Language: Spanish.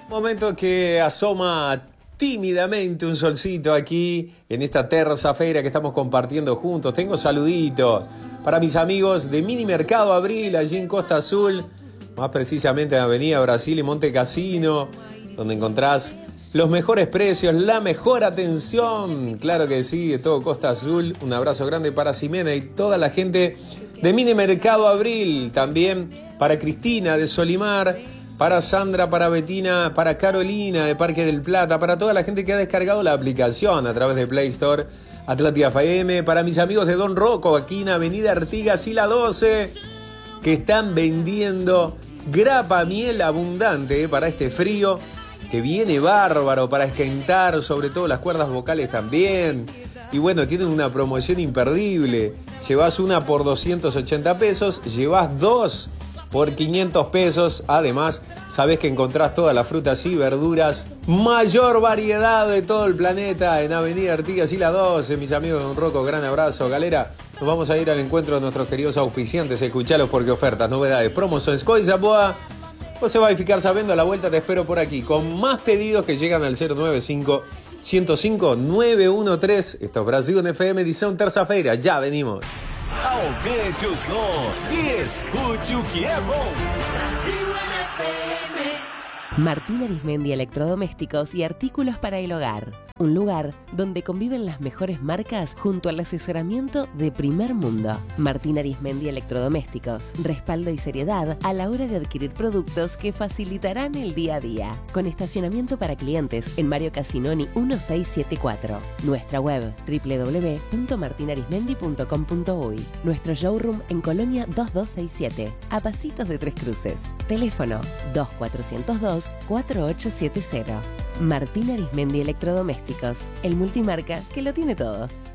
Momento que asoma tímidamente un solcito aquí en esta terza-feira que estamos compartiendo juntos. Tengo saluditos para mis amigos de Mini Mercado Abril, allí en Costa Azul, más precisamente en Avenida Brasil y Monte Cassino, donde encontrás los mejores precios, la mejor atención, claro que sí, de todo Costa Azul. Un abrazo grande para Ximena y toda la gente de Mini Mercado Abril, también para Cristina de Solimar, para Sandra, para Betina, para Carolina de Parque del Plata, para toda la gente que ha descargado la aplicación a través de Play Store, Atlántida FM, para mis amigos de Don Rocco, aquí en Avenida Artigas y la 12, que están vendiendo grapa miel abundante para este frío, que viene bárbaro para esquentar, sobre todo las cuerdas vocales también. Y bueno, tienen una promoción imperdible. Llevas una por 280 pesos, llevas dos por 500 pesos. Además, sabés que encontrás todas las frutas y verduras, mayor variedad de todo el planeta en Avenida Artigas y la 12. Mis amigos de Don Rocco, gran abrazo. Galera, nos vamos a ir al encuentro de nuestros queridos auspiciantes. Escuchalos porque ofertas, novedades, promos son Scoy Zapoa. Vos se va a ficar sabiendo, a la vuelta te espero por aquí con más pedidos que llegan al 095-105-913. Esto es Brasil FM, edición terça-feira. Ya venimos. Aumente o som e escute o que é bom. Brasil FM. Martín Arismendi Electrodomésticos y Artículos para el Hogar. Un lugar donde conviven las mejores marcas junto al asesoramiento de primer mundo. Martín Arismendi Electrodomésticos. Respaldo y seriedad a la hora de adquirir productos que facilitarán el día a día. Con estacionamiento para clientes en Mario Casinoni 1674. Nuestra web www.martinarismendi.com.uy. Nuestro showroom en Colonia 2267, a pasitos de Tres Cruces. Teléfono 2402-4870. Martín Arismendi Electrodomésticos, el multimarca que lo tiene todo.